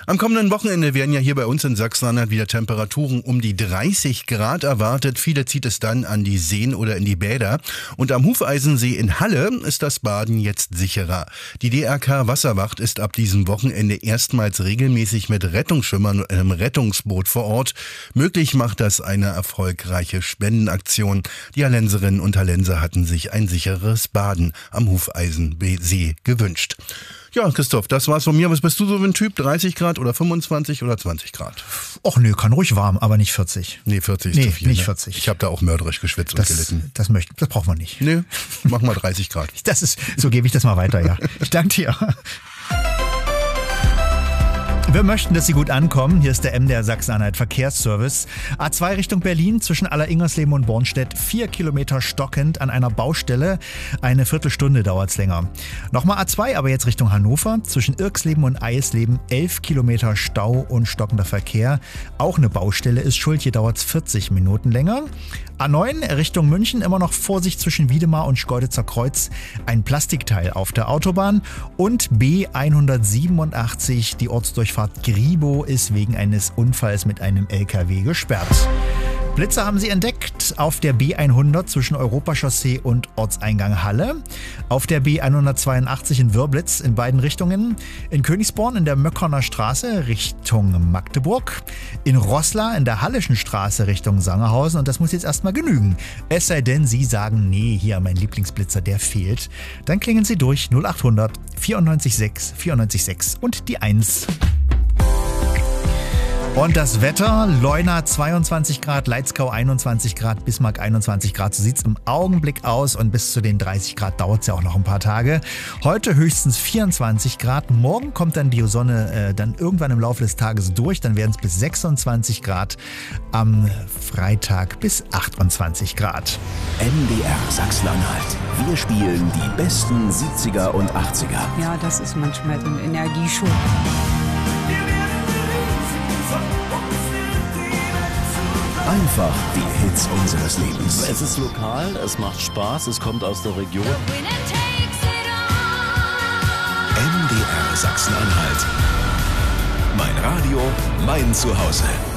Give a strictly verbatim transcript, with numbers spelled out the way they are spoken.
Am kommenden Wochenende werden ja hier bei uns in Sachsen-Anhalt wieder Temperaturen um die dreißig Grad erwartet. Viele zieht es dann an die Seen oder in die Bäder. Und am Hufeisensee in Halle ist das Baden jetzt sicherer. Die D R K Wasserwacht ist ab diesem Wochenende erstmals regelmäßig mit Rettungsschwimmern und einem Rettungsboot vor Ort. Möglich macht das eine erfolgreiche Spendenaktion. Die Hallenserinnen und Hallenser hatten sich ein sicheres Baden am Hufeisensee gewünscht. Ja, Christoph, das war's von mir. Was bist du so für ein Typ? dreißig Grad oder fünfundzwanzig oder zwanzig Grad? Och nö, kann ruhig warm, aber nicht vierzig. Nee, vierzig ist nee, zu viel. nicht ne? vierzig. Ich habe da auch mörderisch geschwitzt das, und gelitten. Das, möchte, das braucht man nicht. Nee, mach mal dreißig Grad. Das ist, so gebe ich das mal weiter, ja. Ich danke dir. Wir möchten, dass Sie gut ankommen. Hier ist der M D R Sachsen-Anhalt Verkehrsservice. A zwei Richtung Berlin zwischen Aller-Ingersleben und Bornstedt. Vier Kilometer stockend an einer Baustelle. Eine Viertelstunde dauert's länger. Nochmal A zwei, aber jetzt Richtung Hannover. Zwischen Irksleben und Eisleben. Elf Kilometer Stau und stockender Verkehr. Auch eine Baustelle ist schuld. Hier dauert's vierzig Minuten länger. A neun Richtung München. Immer noch Vorsicht zwischen Wiedemar und Schkeuditzer Kreuz. Ein Plastikteil auf der Autobahn. Und B hundertsiebenundachtzig, die Ortsdurchfahrt Gribo, ist wegen eines Unfalls mit einem L K W gesperrt. Blitzer haben sie entdeckt auf der B hundert zwischen Europachaussee und Ortseingang Halle, auf der B hundertzweiundachtzig in Wörblitz in beiden Richtungen, in Königsborn in der Möckerner Straße Richtung Magdeburg, in Roßla in der Halleschen Straße Richtung Sangerhausen, und das muss jetzt erstmal genügen. Es sei denn, Sie sagen, nee, hier mein Lieblingsblitzer, der fehlt. Dann klingeln Sie durch null acht hundert vierundneunzig sechs vierundneunzig sechs und die eins. Und das Wetter, Leuna zweiundzwanzig Grad, Leitzkau einundzwanzig Grad, Bismarck einundzwanzig Grad. So sieht's im Augenblick aus, und bis zu den dreißig Grad dauert's ja auch noch ein paar Tage. Heute höchstens vierundzwanzig Grad. Morgen kommt dann die Sonne äh, dann irgendwann im Laufe des Tages durch. Dann werden es bis sechsundzwanzig Grad. Am Freitag bis achtundzwanzig Grad. M D R Sachsen-Anhalt. Wir spielen die besten siebziger und achtziger. Ja, das ist manchmal so ein Energieschub. Einfach die Hits unseres Lebens. Es ist lokal, es macht Spaß, es kommt aus der Region. M D R Sachsen-Anhalt. Mein Radio, mein Zuhause.